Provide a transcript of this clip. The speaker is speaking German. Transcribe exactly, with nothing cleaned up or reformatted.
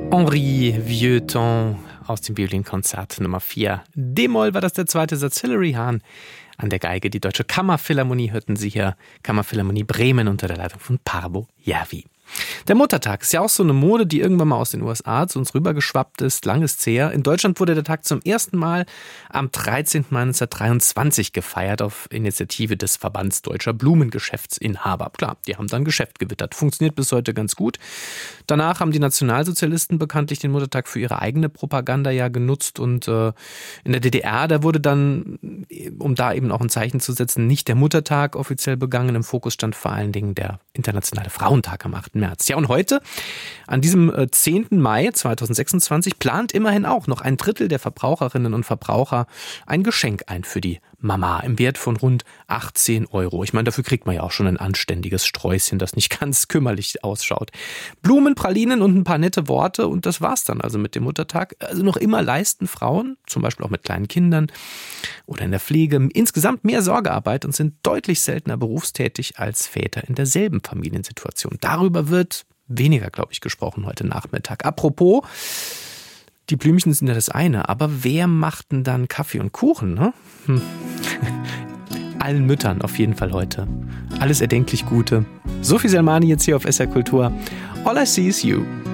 Henri Vieuxtemps aus dem Violinkonzert Nummer vier. D-Moll war das der zweite Satz. Hilary Hahn an der Geige. Die Deutsche Kammerphilharmonie hörten Sie hier. Kammerphilharmonie Bremen unter der Leitung von Parvo Järvi. Der Muttertag ist ja auch so eine Mode, die irgendwann mal aus den U S A zu uns rübergeschwappt ist. Lang ist's her. In Deutschland wurde der Tag zum ersten Mal am dreizehnten Mai neunzehnhundertdreiundzwanzig gefeiert auf Initiative des Verbands Deutscher Blumengeschäftsinhaber. Klar, die haben dann Geschäft gewittert. Funktioniert bis heute ganz gut. Danach haben die Nationalsozialisten bekanntlich den Muttertag für ihre eigene Propaganda ja genutzt und äh, in der D D R, da wurde dann, um da eben auch ein Zeichen zu setzen, nicht der Muttertag offiziell begangen. Im Fokus stand vor allen Dingen der Internationale Frauentag am achten März. Ja, und heute, an diesem zehnten Mai zweitausendsechsundzwanzig, plant immerhin auch noch ein Drittel der Verbraucherinnen und Verbraucher ein Geschenk ein für die Mama im Wert von rund achtzehn Euro. Ich meine, dafür kriegt man ja auch schon ein anständiges Sträußchen, das nicht ganz kümmerlich ausschaut. Blumen, Pralinen und ein paar nette Worte und das war's dann also mit dem Muttertag. Also noch immer leisten Frauen, zum Beispiel auch mit kleinen Kindern oder in der Pflege, insgesamt mehr Sorgearbeit und sind deutlich seltener berufstätig als Väter in derselben Familiensituation. Darüber wird weniger, glaube ich, gesprochen heute Nachmittag. Apropos, die Blümchen sind ja das eine, aber wer macht denn dann Kaffee und Kuchen, ne? Hm. Allen Müttern auf jeden Fall heute. Alles erdenklich Gute. Sophie Selmani jetzt hier auf S R Kultur. All I See Is You.